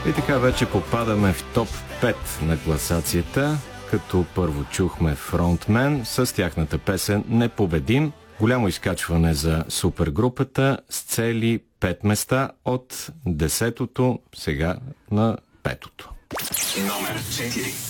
И така вече попадаме в топ 5 на класацията, като първо чухме Фронтмен с тяхната песен "Непобедим". Голямо изкачване за супергрупата с цели 5 места от 10-то сега на 5-то. Номер 4.